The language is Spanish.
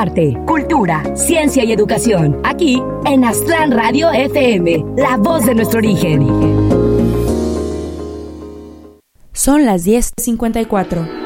arte, cultura, ciencia y educación. Aquí en Aztlán Radio FM, la voz de nuestro origen. Son las 10:54.